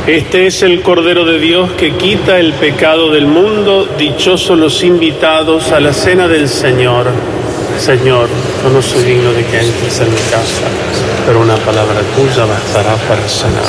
Este es el Cordero de Dios que quita el pecado del mundo. Dichosos los invitados a la cena del Señor. Señor, yo no soy digno de que entres en mi casa, pero una palabra tuya bastará para sanar.